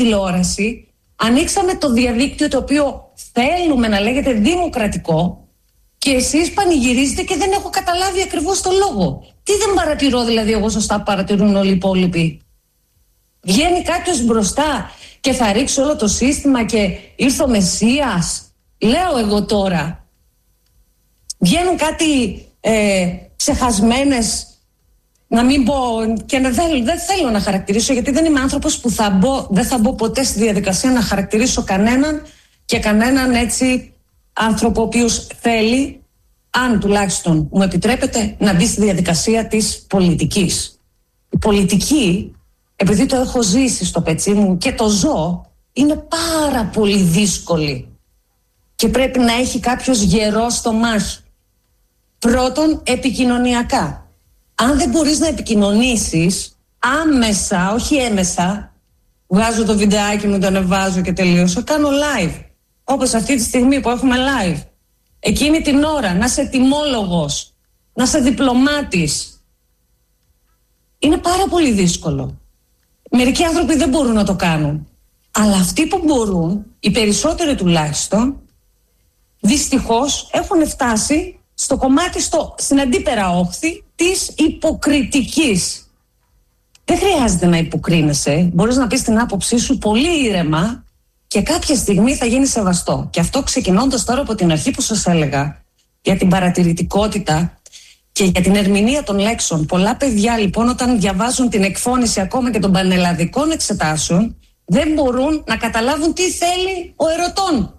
τηλεόραση, ανοίξαμε το διαδίκτυο το οποίο θέλουμε να λέγεται δημοκρατικό και εσείς πανηγυρίζετε και δεν έχω καταλάβει ακριβώς το λόγο. Τι δεν παρατηρώ δηλαδή εγώ σωστά που παρατηρούν όλοι οι υπόλοιποι? Βγαίνει κάποιος μπροστά και θα ρίξει όλο το σύστημα και ήρθε ο Μεσσίας? Λέω εγώ τώρα. Βγαίνουν κάτι ξεχασμένες, να μην πω, και δεν θέλω να χαρακτηρίσω, γιατί δεν είμαι άνθρωπος που δεν θα μπω ποτέ στη διαδικασία να χαρακτηρίσω κανέναν και κανέναν έτσι άνθρωπο ο οποίος θέλει, αν τουλάχιστον μου επιτρέπετε, να μπει στη διαδικασία της πολιτικής. Η πολιτική, επειδή το έχω ζήσει στο πετσί μου και το ζω, είναι πάρα πολύ δύσκολη και πρέπει να έχει κάποιος γερό στο μάχη. Πρώτον, επικοινωνιακά. Αν δεν μπορείς να επικοινωνήσεις άμεσα, όχι έμεσα, βγάζω το βιντεάκι μου, το ανεβάζω και τελείωσα, κάνω live. Όπως αυτή τη στιγμή που έχουμε live. Εκείνη την ώρα να είσαι τιμόλογος, να είσαι διπλωμάτης. Είναι πάρα πολύ δύσκολο. Μερικοί άνθρωποι δεν μπορούν να το κάνουν. Αλλά αυτοί που μπορούν, οι περισσότεροι τουλάχιστον, δυστυχώς έχουν φτάσει στο κομμάτι, στην αντίπερα όχθη της υποκριτικής. Δεν χρειάζεται να υποκρίνεσαι. Μπορείς να πεις την άποψή σου πολύ ήρεμα και κάποια στιγμή θα γίνει σεβαστό. Και αυτό ξεκινώντας τώρα από την αρχή που σας έλεγα για την παρατηρητικότητα και για την ερμηνεία των λέξεων. Πολλά παιδιά λοιπόν όταν διαβάζουν την εκφώνηση ακόμα και των πανελλαδικών εξετάσεων δεν μπορούν να καταλάβουν τι θέλει ο ερωτών.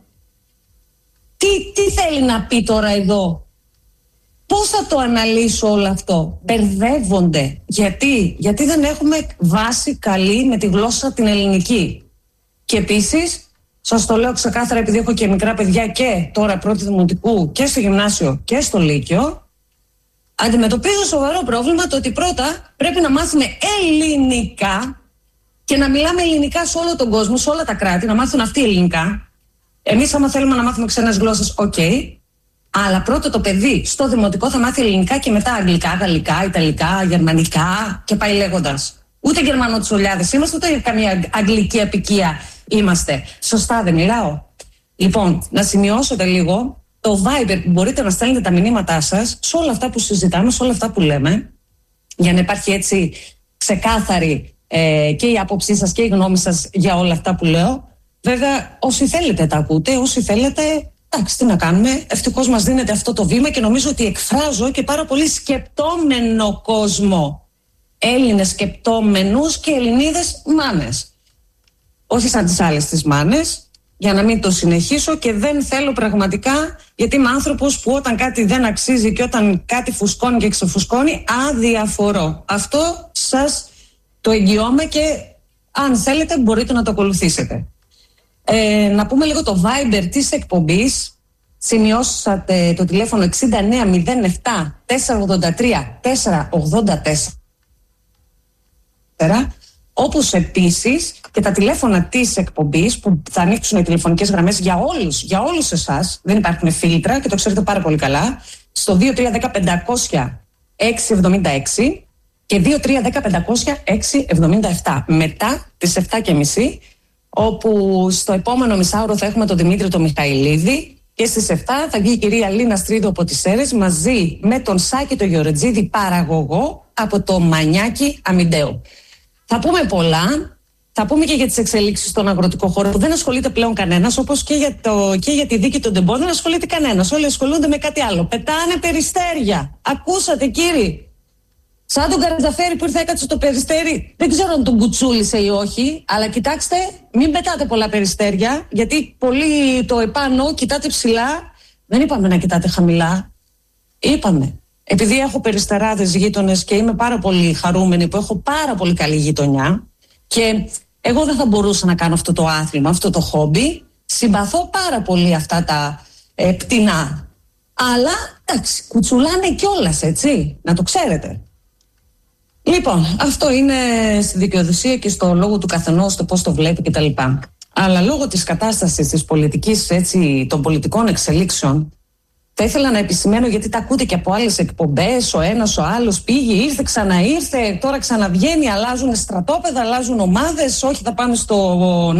Τι θέλει να πει τώρα εδώ? Πώς θα το αναλύσω όλο αυτό? Μπερδεύονται. Γιατί δεν έχουμε βάση καλή με τη γλώσσα την ελληνική. Και επίσης, σας το λέω ξεκάθαρα επειδή έχω και μικρά παιδιά και τώρα πρώτη δημοτικού και στο γυμνάσιο και στο λύκειο, αντιμετωπίζω σοβαρό πρόβλημα το ότι πρώτα πρέπει να μάθουμε ελληνικά και να μιλάμε ελληνικά σε όλο τον κόσμο, σε όλα τα κράτη, να μάθουν αυτοί ελληνικά. Εμείς άμα θέλουμε να μάθουμε ξένες γλώσσες, αλλά πρώτο το παιδί στο δημοτικό θα μάθει ελληνικά και μετά αγγλικά, γαλλικά, ιταλικά, γερμανικά και πάει λέγοντας. Ούτε γερμανοτσολιάδες είμαστε, ούτε καμία αγγλική απικία είμαστε. Σωστά δεν μιλάω? Λοιπόν, να σημειώσετε λίγο το Viber που μπορείτε να στέλνετε τα μηνύματά σας σε όλα αυτά που συζητάμε, σε όλα αυτά που λέμε, για να υπάρχει έτσι ξεκάθαρη και η άποψή σας και η γνώμη σας για όλα αυτά που λέω. Βέβαια, όσοι θέλετε τα ακούτε, όσοι θέλετε, εντάξει, τι να κάνουμε. Ευτυχώς μας δίνεται αυτό το βήμα και νομίζω ότι εκφράζω και πάρα πολύ σκεπτόμενο κόσμο. Έλληνες σκεπτόμενους και Ελληνίδες μάνες. Όχι σαν τις άλλες τις μάνες, για να μην το συνεχίσω, και δεν θέλω πραγματικά, γιατί είμαι άνθρωπος που όταν κάτι δεν αξίζει και όταν κάτι φουσκώνει και ξεφουσκώνει, αδιαφορώ. Αυτό σας το εγγυώμαι και αν θέλετε μπορείτε να το ακολουθήσετε. Να πούμε λίγο το Viber της εκπομπής. Σημειώσατε το τηλέφωνο 6907 483 484, όπως επίσης και τα τηλέφωνα της εκπομπής που θα ανοίξουν οι τηλεφωνικές γραμμές για όλους εσάς. Δεν υπάρχουν φίλτρα και το ξέρετε πάρα πολύ καλά. Στο 2310 500 676 και 2310 500 677. Μετά τις 7.30, όπου στο επόμενο μισάωρο θα έχουμε τον Δημήτρη τον Μιχαηλίδη και στις 7 θα βγει η κυρία Λίνα Στρίδου από τις Σέρρες μαζί με τον Σάκη τον Γεωργετζίδη, παραγωγό από το Μανιάκι Αμιντέου. Θα πούμε πολλά, θα πούμε και για τις εξελίξεις στον αγροτικό χώρο που δεν ασχολείται πλέον κανένας, όπως και για τη δίκη των τεμπών δεν ασχολείται κανένας. Όλοι ασχολούνται με κάτι άλλο. Πετάνε περιστέρια. Ακούσατε κύριοι? Σαν τον Καρατζαφέρη που ήρθε έκατσε στο περιστέρι, δεν ξέρω αν τον κουτσούλησε ή όχι, αλλά κοιτάξτε, μην πετάτε πολλά περιστέρια, γιατί πολύ το επάνω κοιτάτε ψηλά. Δεν είπαμε να κοιτάτε χαμηλά. Είπαμε. Επειδή έχω περιστεράδες γείτονες και είμαι πάρα πολύ χαρούμενη που έχω πάρα πολύ καλή γειτονιά και εγώ δεν θα μπορούσα να κάνω αυτό το άθλημα, αυτό το χόμπι. Συμπαθώ πάρα πολύ αυτά τα πτηνά. Αλλά εντάξει, κουτσουλάνε κιόλας, έτσι, να το ξέρετε. Λοιπόν, αυτό είναι στη δικαιοδοσία και στο λόγο του καθενός, το πώς το βλέπει κτλ. Αλλά λόγω της κατάστασης της πολιτικής, έτσι, των πολιτικών εξελίξεων, θα ήθελα να επισημαίνω, γιατί τα ακούτε και από άλλες εκπομπές, ο ένας ο άλλος πήγε, ήρθε, ξαναήρθε, τώρα ξαναβγαίνει, αλλάζουν στρατόπεδα, αλλάζουν ομάδες, όχι θα πάμε στο